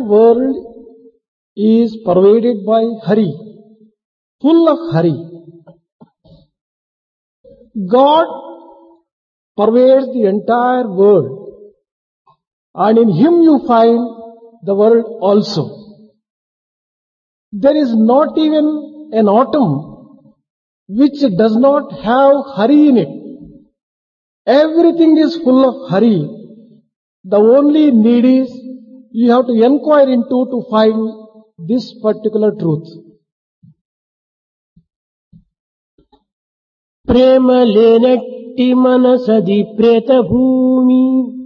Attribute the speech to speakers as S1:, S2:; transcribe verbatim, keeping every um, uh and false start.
S1: world is pervaded by hurry, full of hurry. God pervades the entire world, and in Him you find the world also. There is not even an atom which does not have hurry in it. Everything is full of hurry. The only need is you have to inquire into to find this particular truth.
S2: ప్రేమ లేనట్టి మనసది ప్రేత భూమి